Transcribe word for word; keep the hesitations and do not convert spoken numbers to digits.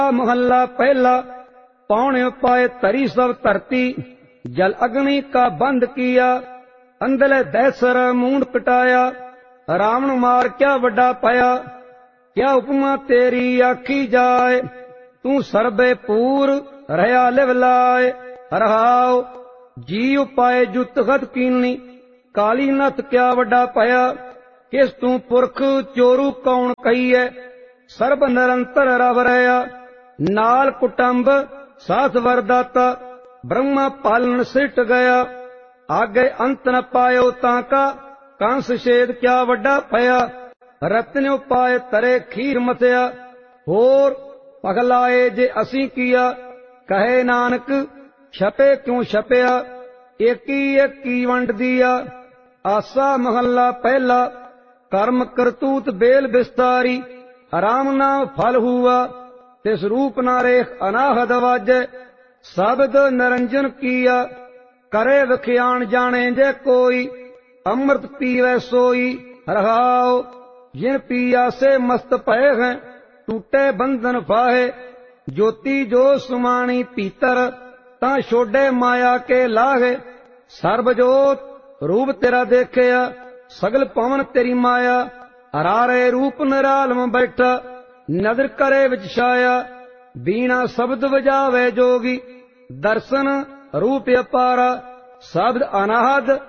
महला पहला। पौने पाए तरी सब धरती, जल अग्नि का बंद किया। अंदले दैसर मूंड कटाया, रावण मार क्या वड्डा पाया। क्या उपमा तेरी आखी जाए, तू सर्बे पूर रहा लिवलाए। रहाओ जी उपाय जुत गत कीनी, काली नथ क्या वड्डा पाया। किस तू पुरख चोरू कौन कहीए, सर्ब निरंतर रव रहा। नाल कुटुंब साथ वरदाता, ब्रह्मा पालन सिट गया। आगे अंत न पायो ताका, कंस छेद क्या वड्डा पया। रत्न उपाय तरे खीर मथया, होर पगलाए जे असी किया। कहे नानक छपे क्यों छपया, एकी एकी वंड दिया। आसा महला पहला। कर्म करतूत बेल विस्तारी, राम नाम फल हुआ। तिस रूप न रेख अनाहद वाजे, शब्द निरंजन किया। करे विख्यान जाने जे कोई, अमृत पीवे सोई। रहाओ जिन पिया से मस्त भय हैं, टूटे बंधन फाहे। ज्योति जो सुमानी पीतर, ता छोड़े माया के लाहे। सर्वजोत रूप तेरा देखया, सगल पवन तेरी माया। हरारे रूप निरालम बैठा, नजर करे विच छाया। बीना शब्द बजावे जोगी, दर्शन रूप अपारा। शब्द अनाहद